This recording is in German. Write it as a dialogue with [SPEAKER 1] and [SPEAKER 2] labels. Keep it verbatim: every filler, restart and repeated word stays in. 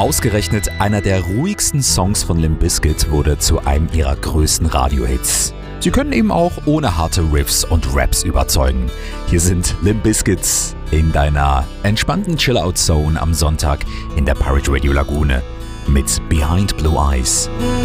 [SPEAKER 1] Ausgerechnet einer der ruhigsten Songs von Limp Bizkit wurde zu einem ihrer größten Radiohits. Sie können eben auch ohne harte Riffs und Raps überzeugen. Hier sind Limp Bizkit in deiner entspannten Chill-Out-Zone am Sonntag in der Pirate Radio Lagune mit Behind Blue Eyes.